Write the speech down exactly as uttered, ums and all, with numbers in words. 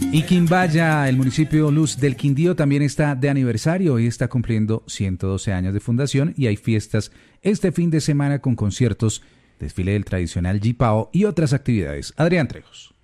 Y Quimbaya, el municipio Luz del Quindío, también está de aniversario. Hoy está cumpliendo ciento doce años de fundación y hay fiestas este fin de semana con conciertos, desfile del tradicional Jipao y otras actividades. Adrián Trejos.